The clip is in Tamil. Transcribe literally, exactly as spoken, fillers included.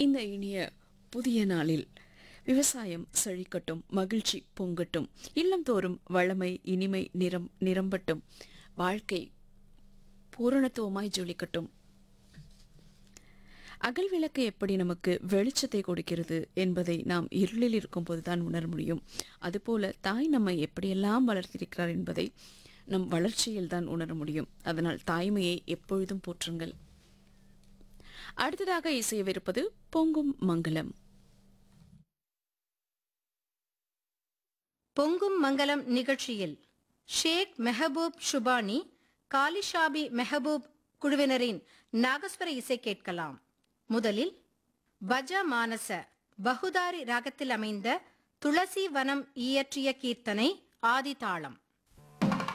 இந்த இனிய புதிய நாளில் விவசாயம் செழிக்கட்டும், மகிழ்ச்சி பொங்கட்டும், இல்லந்தோறும் வளமை இனிமை நிறம் நிரம்பட்டும், வாழ்க்கை பூரணத்துவமாய் ஜொலிக்கட்டும். அகல் விளக்கு எப்படி நமக்கு வெளிச்சத்தை கொடுக்கிறது என்பதை நாம் இருளில் இருக்கும்போதுதான் உணர முடியும். அதுபோல தாய் நம்மை எப்படியெல்லாம் வளர்த்திருக்கிறார் என்பதை நம் வளர்ச்சியில் தான் உணர முடியும். அதனால் தாய்மையை எப்பொழுதும் போற்றுங்கள். அடுத்ததாக இசையவிருப்பது பொங்கும் மங்களம். பொங்கும் மங்களம் நிகழ்ச்சியில் ஷேக் மெஹபூப் ஷுபானி, காலிஷாபி மெஹபூப் குழுவினரின் நாகஸ்வர இசை கேட்கலாம். முதலில் பஜ மானச பகுதாரி ராகத்தில் அமைந்த துளசி வனம் இயற்றிய கீர்த்தனை ஆதிதாளம்.